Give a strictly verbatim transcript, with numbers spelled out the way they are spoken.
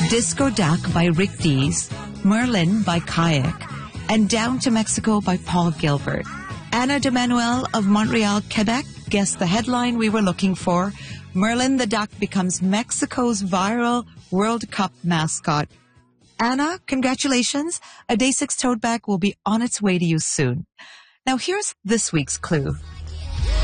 Disco Duck by Rick Dees, Merlin by Kayak, and Down to Mexico by Paul Gilbert. Anna de Manuel of Montreal, Quebec guessed the headline we were looking for. Merlin the Duck becomes Mexico's viral World Cup mascot. Anna, congratulations. A Day six tote bag will be on its way to you soon. Now here's this week's clue.